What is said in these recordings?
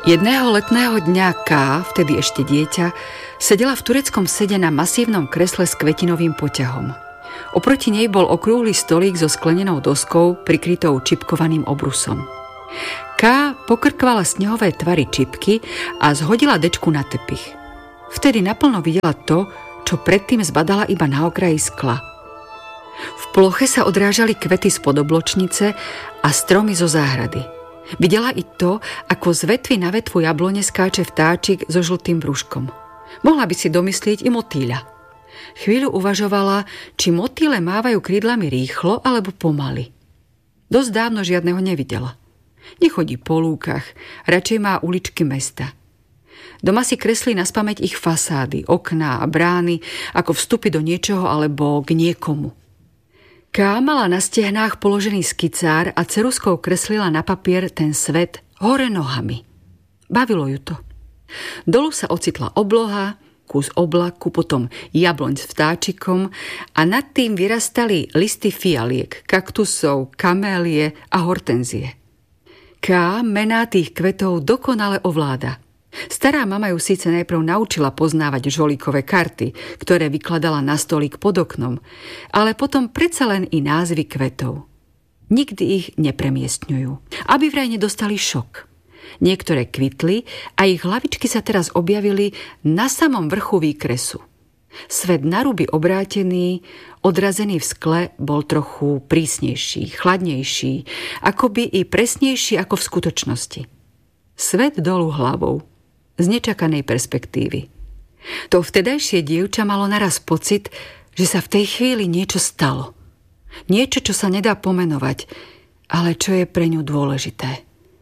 Jedného letného dňa K, vtedy ešte dieťa, sedela v tureckom sede na masívnom kresle s kvetinovým poťahom. Oproti nej bol okrúhly stolík so sklenenou doskou prikrytou čipkovaným obrusom. K pokrkvala snehové tvary čipky a zhodila dečku na tepich. Vtedy naplno videla to, čo predtým zbadala iba na okraji skla. V ploche sa odrážali kvety spod obločnice a stromy zo záhrady. Videla i to, ako z vetvy na vetvu jablone skáče vtáčik so žltým brúškom. Mohla by si domyslieť i motýľa. Chvíľu uvažovala, či motýle mávajú krídlami rýchlo alebo pomaly. Dosť dávno žiadneho nevidela. Nechodí po lúkach, radšej má uličky mesta. Doma si kreslí naspamäť ich fasády, okná a brány, ako vstupy do niečoho alebo k niekomu. Ká mala na stehnách položený skicár a ceruzkou kreslila na papier ten svet hore nohami. Bavilo ju to. Dolu sa ocitla obloha, kus oblaku, potom jabloň s vtáčikom a nad tým vyrastali listy fialiek, kaktusov, kamélie a hortenzie. Ká mená tých kvetov dokonale ovláda. Stará mama ju síce najprv naučila poznávať žolíkové karty, ktoré vykladala na stolík pod oknom, ale potom predsa len i názvy kvetov. Nikdy ich nepremiestňujú, aby vraj nedostali šok. Niektoré kvitli a ich hlavičky sa teraz objavili na samom vrchu výkresu. Svet naruby obrátený, odrazený v skle, bol trochu prísnejší, chladnejší, akoby i presnejší ako v skutočnosti. Svet dolu hlavou, z nečakanej perspektívy. To vtedajšie dievča malo naraz pocit, že sa v tej chvíli niečo stalo. Niečo, čo sa nedá pomenovať, ale čo je pre ňu dôležité.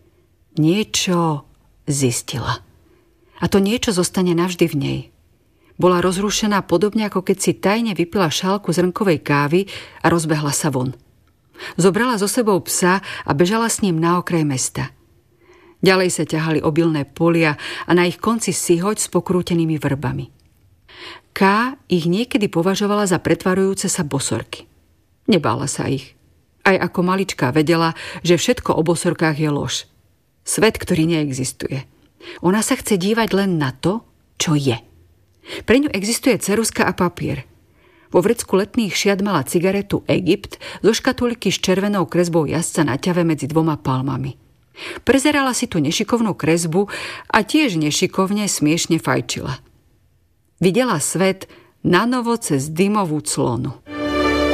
Niečo zistila. A to niečo zostane navždy v nej. Bola rozrušená podobne, ako keď si tajne vypila šálku zrnkovej kávy a rozbehla sa von. Zobrala so sebou psa a bežala s ním na okraj mesta. Ďalej sa ťahali obilné polia a na ich konci sihoť s pokrútenými vrbami. K ich niekedy považovala za pretvarujúce sa bosorky. Nebála sa ich. Aj ako malička vedela, že všetko o bosorkách je lož. Svet, ktorý neexistuje. Ona sa chce dívať len na to, čo je. Pre ňu existuje ceruzka a papier. Vo vrecku letných šiat mala cigaretu Egypt zo škatulky s červenou kresbou jazdca na ťave medzi dvoma palmami. Prezerala si tú nešikovnú kresbu a tiež nešikovne smiešne fajčila. Videla svet nanovo cez dymovú clonu.